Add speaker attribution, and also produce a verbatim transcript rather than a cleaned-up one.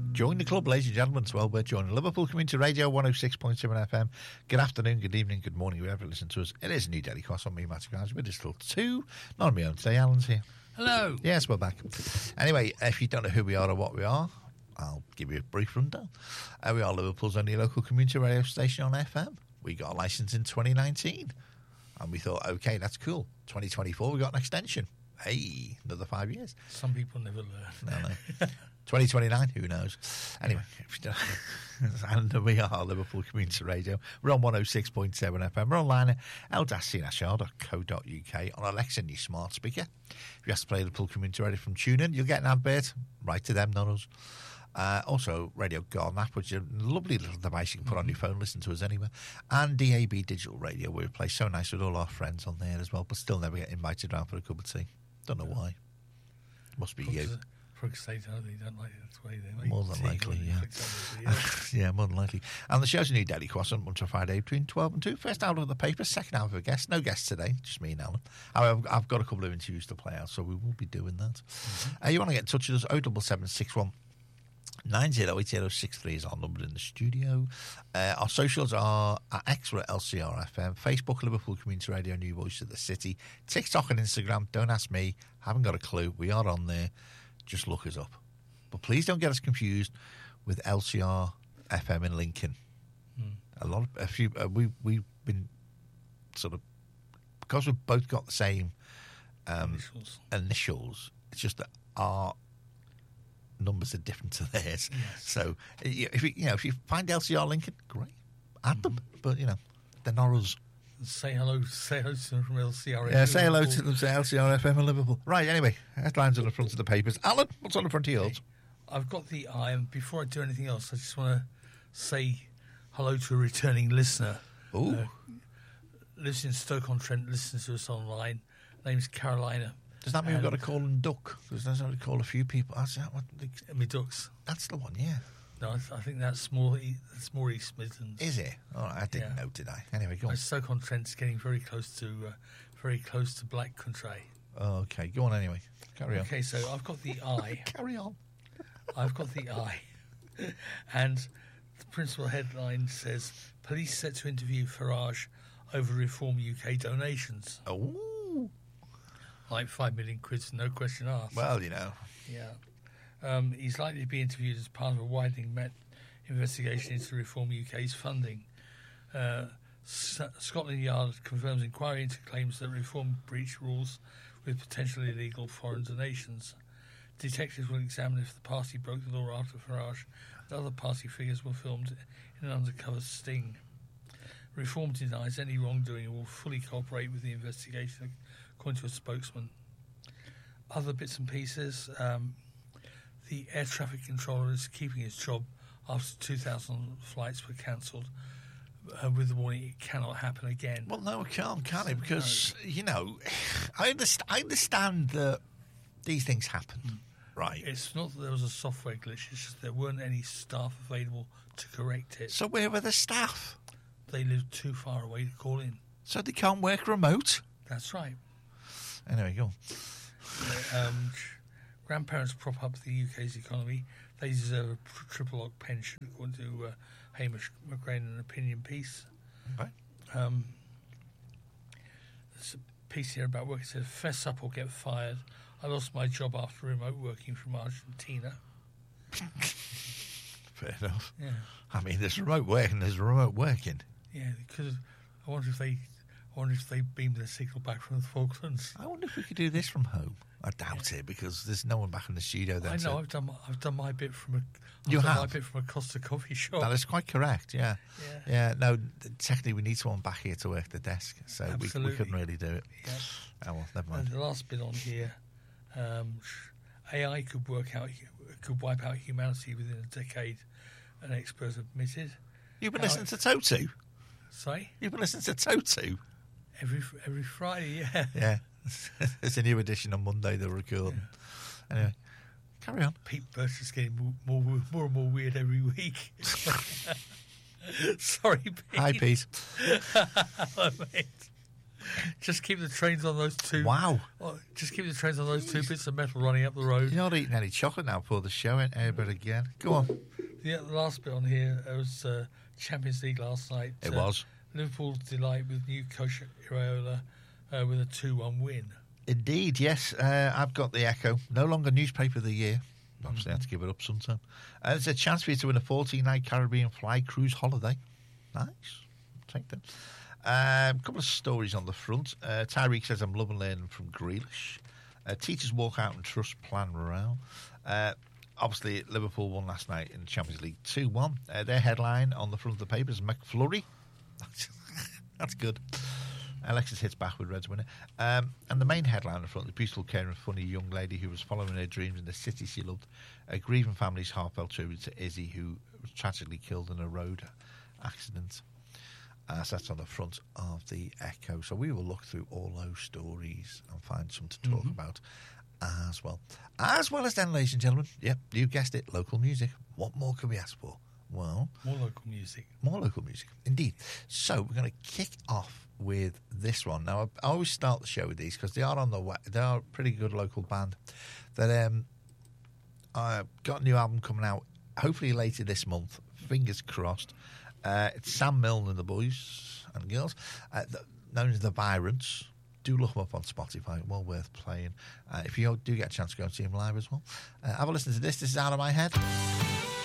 Speaker 1: Join the club, ladies and gentlemen. Well, we're joining Liverpool Community Radio, one oh six point seven F M. Good afternoon, good evening, good morning, whoever listen to us. It is a new Daily Cross on me, Matthew Guys. We're just till two. Not on my own today. Alan's here.
Speaker 2: Hello.
Speaker 1: Yes, we're back. Anyway, if you don't know who we are or what we are, I'll give you a brief rundown. Uh, we are Liverpool's only local community radio station on F M. We got a licence in twenty nineteen. And we thought, OK, that's cool. twenty twenty-four, we got an extension. Hey, another five years.
Speaker 2: Some people never learn.
Speaker 1: No, no. twenty twenty-nine, who knows? Anyway, and we are Liverpool Community Radio. We're on one oh six point seven F M. We're online at l dash c n s r dot co dot u k on Alexa and your smart speaker. If you have to play Liverpool Community Radio from TuneIn, you'll get an advert. Right to them, not us. Uh, also, Radio Garden app, which is a lovely little device you can put on your phone, listen to us anywhere. And D A B Digital Radio, where we play so nice with all our friends on there as well, but still never get invited around for a cup of tea. Don't know why. Must be you.
Speaker 2: Crooks they don't, they don't like it this way. They
Speaker 1: more than likely, yeah. Yeah, more than likely. And the show's a new Daily Cross on Monday to Friday between twelve and two. First hour of the paper, second hour of a guest. No guests today, just me and Alan. However, I've got a couple of interviews to play out, so we will be doing that. Mm-hmm. Uh, you want to get in touch with us, oh seven seven six one nine oh eight oh six three is our number in the studio. Uh, our socials are at X, we're at L C R F M, Facebook, Liverpool Community Radio, New Voice of the City, TikTok and Instagram. Don't ask me, haven't got a clue. We are on there. Just look us up. But please don't get us confused with L C R F M in Lincoln. Mm. A lot of, a few, uh, we, we've been sort of, because we've both got the same um, initials. initials, it's just that our numbers are different to theirs.
Speaker 2: Yes.
Speaker 1: So if you, you know, if you find L C R Lincoln, great, add mm-hmm. them. But, you know, they're not us.
Speaker 2: Say hello, say hello to them from L C R F M.
Speaker 1: Yeah, say hello to them, say L C R F M in Liverpool. Right, anyway, headlines on the front of the papers. Alan, what's on the front of yours?
Speaker 2: Okay. I've got the eye, and before I do anything else, I just want to say hello to a returning listener.
Speaker 1: Ooh.
Speaker 2: Uh, lives in Stoke-on-Trent, listens to us online. Name's Carolina.
Speaker 1: Does that mean and we've got to call them Duck? Because there's only call a few people. That's that one.
Speaker 2: Me Ducks.
Speaker 1: That's the one, yeah.
Speaker 2: No, I, th- I think that's more that's more East Midlands.
Speaker 1: Is it? All right, I didn't yeah. know, did I? Anyway, go on.
Speaker 2: Stoke-on-Trent's getting very close to uh, very close to Black Country.
Speaker 1: Oh, okay, go on anyway. Carry on.
Speaker 2: Okay, so I've got the eye.
Speaker 1: Carry on.
Speaker 2: I've got the eye, and the principal headline says: Police set to interview Farage over Reform U K donations.
Speaker 1: Oh,
Speaker 2: like five million quid, no question asked.
Speaker 1: Well, you know,
Speaker 2: yeah. Um, he's likely to be interviewed as part of a widening Met investigation into Reform U K's funding. Uh, S- Scotland Yard confirms inquiry into claims that Reform breached rules with potentially illegal foreign donations. Detectives will examine if the party broke the law after Farage and other party figures were filmed in an undercover sting. Reform denies any wrongdoing and will fully cooperate with the investigation, according to a spokesman. Other bits and pieces... Um, The air traffic controller is keeping his job after two thousand flights were cancelled, uh, with the warning it cannot happen again.
Speaker 1: Well, no, it can't, can it? Because, no. you know, I understand, I understand that these things happen, mm. right?
Speaker 2: It's not that there was a software glitch, it's just there weren't any staff available to correct it.
Speaker 1: So where were the staff?
Speaker 2: They lived too far away to call in.
Speaker 1: So they can't work remote?
Speaker 2: That's right.
Speaker 1: Anyway, go on.
Speaker 2: Um... Grandparents prop up the U K's economy. They deserve a triple lock pension, according to uh, Hamish McGrain, an opinion piece.
Speaker 1: Okay.
Speaker 2: Um, there's a piece here about work. It says, "Fess up or get fired. I lost my job after remote working from Argentina."
Speaker 1: Fair enough.
Speaker 2: Yeah.
Speaker 1: I mean, there's remote working. There's remote working.
Speaker 2: Yeah, because I wonder if they, I wonder if they beamed their signal back from the Falklands.
Speaker 1: I wonder if we could do this from home. I doubt it because there's no one back in the studio. Then
Speaker 2: I know.
Speaker 1: so.
Speaker 2: I've done. My, I've done my bit from a. I've
Speaker 1: you
Speaker 2: done
Speaker 1: have
Speaker 2: my bit from a Costa coffee shop.
Speaker 1: That is quite correct. Yeah.
Speaker 2: Yeah.
Speaker 1: Yeah. No, technically, we need someone back here to work the desk, so we, we couldn't really do it.
Speaker 2: Yeah.
Speaker 1: Oh well, never mind.
Speaker 2: And the last bit on here, um, A I could work out, could wipe out humanity within a decade. An expert admitted.
Speaker 1: You've been
Speaker 2: How
Speaker 1: listening to Toto.
Speaker 2: Sorry.
Speaker 1: You've been listening to Toto.
Speaker 2: Every every Friday, yeah.
Speaker 1: Yeah. It's a new edition on Monday, they're recording. Yeah. Anyway, carry on.
Speaker 2: Pete Birch is getting more, more, more and more weird every week. Sorry, Pete.
Speaker 1: Hi, Pete.
Speaker 2: Hello, mate. Just keep the trains on those two.
Speaker 1: Wow.
Speaker 2: Oh, just keep the trains on those two bits of metal running up the road.
Speaker 1: You're not eating any chocolate now for the show, ain't you? But again, go on.
Speaker 2: Yeah, the last bit on here was uh, Champions League last night.
Speaker 1: It
Speaker 2: uh,
Speaker 1: was.
Speaker 2: Liverpool's delight with new coach Iraola uh, with a two one win.
Speaker 1: Indeed, yes. Uh, I've got the Echo. No longer newspaper of the year. Obviously, I had to give it up sometime. Uh, there's a chance for you to win a fourteen-night Caribbean fly cruise holiday. Nice. Take that. A um, couple of stories on the front. Uh, Tyreek says, I'm loving learning from Grealish. Uh, teachers walk out and trust plan morale. Uh, obviously, Liverpool won last night in the Champions League two one. Uh, their headline on the front of the paper is McFlurry. That's good. Alexis hits back with Reds winner. Um, and the main headline on the front, the beautiful, caring, funny young lady who was following her dreams in the city she loved. A grieving family's heartfelt tribute to Izzy, who was tragically killed in a road accident. Uh, so that's on the front of the Echo. So we will look through all those stories and find some to talk mm-hmm. about as well. As well as then, ladies and gentlemen, yep, you guessed it, local music. What more can we ask for? Well,
Speaker 2: more local music.
Speaker 1: More local music, indeed. So we're going to kick off with this one. Now, I always start the show with these because they are on the way. They are a pretty good local band. That um, I got a new album coming out, hopefully later this month. Fingers crossed. Uh, it's Sam Milne and the boys and girls, uh, the, known as the Virants. Do look them up on Spotify. Well worth playing. Uh, if you do get a chance to go and see them live as well. Uh, have a listen to this. This is Out of My Head.